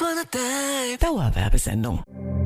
Dauerwerbesendung.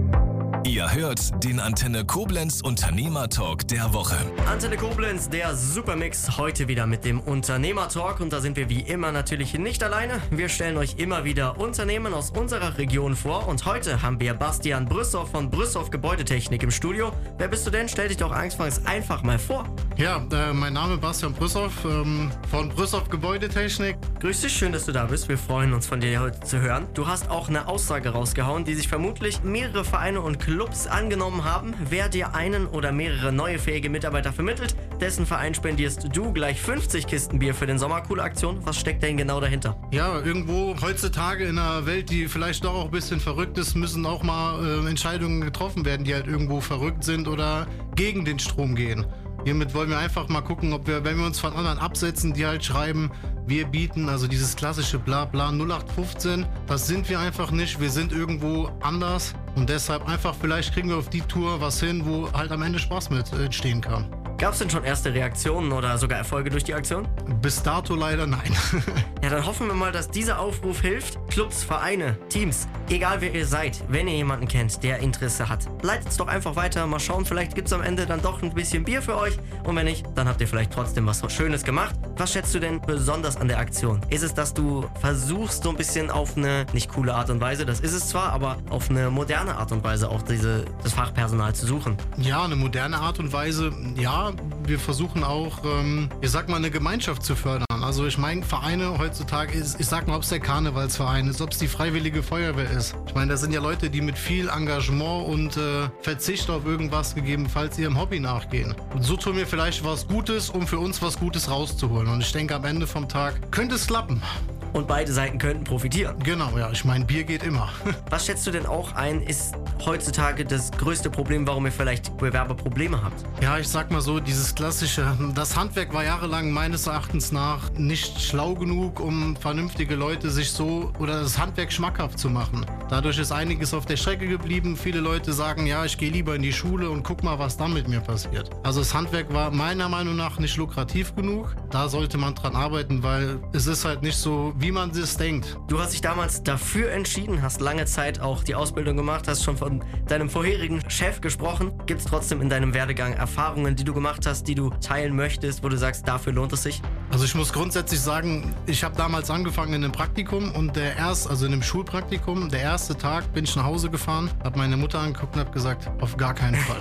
Ihr hört den Antenne Koblenz Unternehmertalk der Woche. Antenne Koblenz, der Supermix, heute wieder mit dem Unternehmertalk. Und da sind wir wie immer natürlich nicht alleine. Wir stellen euch immer wieder Unternehmen aus unserer Region vor. Und heute haben wir Bastian Brüssow von Brüssow Gebäudetechnik im Studio. Wer bist du denn? Stell dich doch anfangs einfach mal vor. Ja, mein Name ist Bastian Brüssow von Brüssow Gebäudetechnik. Grüß dich, schön, dass du da bist. Wir freuen uns, von dir heute zu hören. Du hast auch eine Aussage rausgehauen, die sich vermutlich mehrere Vereine und Clubs angenommen haben. Wer dir einen oder mehrere neue fähige Mitarbeiter vermittelt, dessen Verein spendierst du gleich 50 Kisten Bier für den Sommer. Coole Aktion. Was steckt denn genau dahinter? Ja, irgendwo heutzutage in einer Welt, die vielleicht doch auch ein bisschen verrückt ist, müssen auch mal Entscheidungen getroffen werden, die halt irgendwo verrückt sind oder gegen den Strom gehen. Hiermit wollen wir einfach mal gucken, ob wir, wenn wir uns von anderen absetzen, die halt schreiben, wir bieten, also dieses klassische Blabla 0815, das sind wir einfach nicht, wir sind irgendwo anders und deshalb einfach, vielleicht kriegen wir auf die Tour was hin, wo halt am Ende Spaß mit entstehen kann. Gab es denn schon erste Reaktionen oder sogar Erfolge durch die Aktion? Bis dato leider nein. Ja, dann hoffen wir mal, dass dieser Aufruf hilft. Clubs, Vereine, Teams, egal wer ihr seid, wenn ihr jemanden kennt, der Interesse hat, leitet es doch einfach weiter. Mal schauen, vielleicht gibt es am Ende dann doch ein bisschen Bier für euch. Und wenn nicht, dann habt ihr vielleicht trotzdem was Schönes gemacht. Was schätzt du denn besonders an der Aktion? Ist es, dass du versuchst, so ein bisschen auf eine nicht coole Art und Weise, das ist es zwar, aber auf eine moderne Art und Weise auch das Fachpersonal zu suchen? Ja, eine moderne Art und Weise, ja. Wir versuchen auch, ich sag mal, eine Gemeinschaft zu fördern. Also ich meine, Vereine heutzutage, ich sag mal, ob es der Karnevalsverein ist, ob es die Freiwillige Feuerwehr ist. Ich meine, das sind ja Leute, die mit viel Engagement und Verzicht auf irgendwas gegebenenfalls ihrem Hobby nachgehen. Und so tun wir vielleicht was Gutes, um für uns was Gutes rauszuholen. Und ich denke, am Ende vom Tag könnte es klappen. Und beide Seiten könnten profitieren. Genau, ja. Ich meine, Bier geht immer. Was schätzt du denn auch ein, ist heutzutage das größte Problem, warum ihr vielleicht Bewerberprobleme habt? Ja, ich sag mal so, dieses klassische, das Handwerk war jahrelang meines Erachtens nach nicht schlau genug, um vernünftige Leute sich so oder das Handwerk schmackhaft zu machen. Dadurch ist einiges auf der Strecke geblieben. Viele Leute sagen, ja, ich gehe lieber in die Schule und guck mal, was dann mit mir passiert. Also das Handwerk war meiner Meinung nach nicht lukrativ genug. Da sollte man dran arbeiten, weil es ist halt nicht so, wie man es denkt. Du hast dich damals dafür entschieden, hast lange Zeit auch die Ausbildung gemacht, hast schon von deinem vorherigen Chef gesprochen. Gibt es trotzdem in deinem Werdegang Erfahrungen, die du gemacht hast, die du teilen möchtest, wo du sagst, dafür lohnt es sich? Also ich muss grundsätzlich sagen, ich habe damals angefangen in einem Praktikum und also in einem Schulpraktikum, der erste Tag bin ich nach Hause gefahren, habe meine Mutter angeguckt und habe gesagt, auf gar keinen Fall.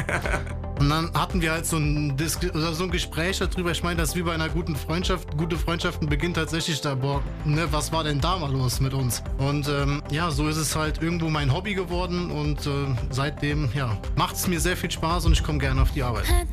Und dann hatten wir halt so ein Gespräch darüber. Ich meine, das ist wie bei einer guten Freundschaft. Gute Freundschaften beginnt tatsächlich da, boah, ne, was war denn da mal los mit uns? Und ja, so ist es halt irgendwo mein Hobby geworden und seitdem, ja, macht es mir sehr viel Spaß und ich komme gerne auf die Arbeit.